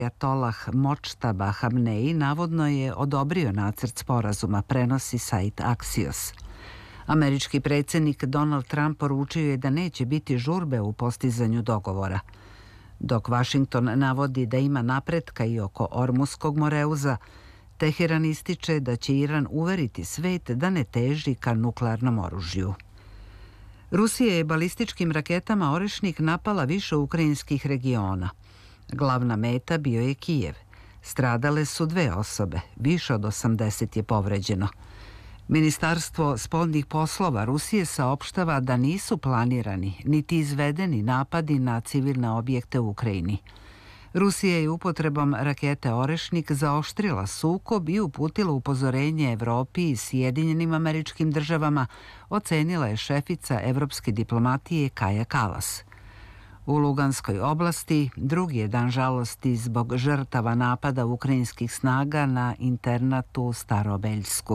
Ajatolah Močtaba Hamneji navodno je odobrio nacrt sporazuma, prenosi sajt Axios. Američki predsjednik Donald Trump poručio je da neće biti žurbe u postizanju dogovora. Dok Washington navodi da ima napretka i oko Ormuskog moreuza, Teheran ističe da će Iran uveriti svet da ne teži ka nuklearnom oružju. Rusija je balističkim raketama Orešnik napala više ukrajinskih regiona. Glavna meta bio je Kijev. Stradale su 2 osobe, više od 80 je povređeno. Ministarstvo spoljnih poslova Rusije saopštava da nisu planirani niti izvedeni napadi na civilne objekte u Ukrajini. Rusija je upotrebom rakete Orešnik zaoštrila sukob i uputila upozorenje Evropi i Sjedinjenim Američkim Državama, ocenila je šefica evropske diplomatije Kaja Kalas. U Luganskoj oblasti drugi je dan žalosti zbog žrtava napada ukrajinskih snaga na internatu u Starobeljsku.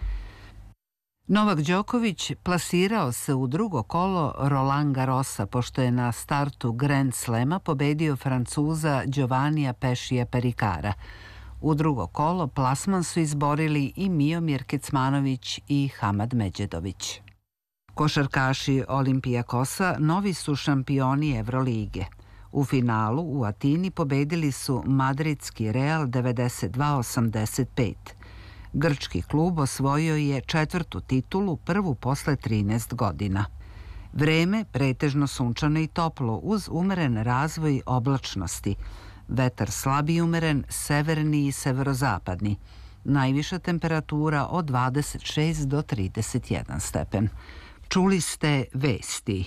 Novak Đoković plasirao se u drugo kolo Roland Garrosa pošto je na startu Grand Slema pobedio Francuza Giovannija Pešija Perikara. U drugo kolo plasman su izborili i Miomir Kecmanović i Hamad Međedović. Košarkaši Olimpijakosa novi su šampioni Evrolige. U finalu u Atini pobedili su madridski Real 92-85. Grčki klub osvojio je 4. titulu, prvu posle 13 godina. Vreme pretežno sunčano i toplo uz umeren razvoj oblačnosti. Vetar slab i umeren, severni i severozapadni. Najviša temperatura od 26 do 31 stepen. Čuli ste vesti.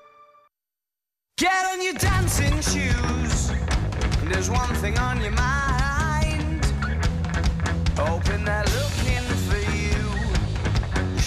Get on your dancing shoes. There's one thing on your mind.